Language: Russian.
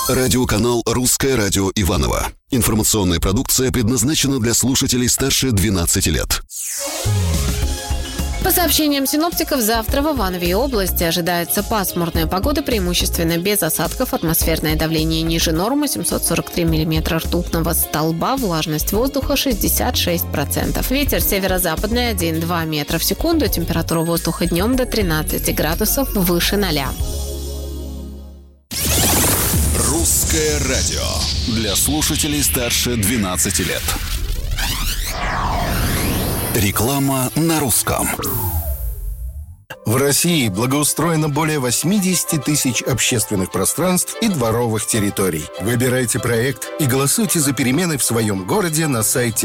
Радиоканал «Русское радио Иваново». Информационная продукция предназначена для слушателей старше 12 лет. По сообщениям синоптиков, завтра в Иванове и области ожидается пасмурная погода, преимущественно без осадков, атмосферное давление ниже нормы 743 мм ртутного столба, влажность воздуха 66%. Ветер северо-западный 1-2 метра в секунду, температура воздуха днем до 13 градусов выше 0. «Русское радио» для слушателей старше 12 лет. Реклама на русском. В России благоустроено более 80 тысяч общественных пространств и дворовых территорий. Выбирайте проект и голосуйте за перемены в своем городе на сайте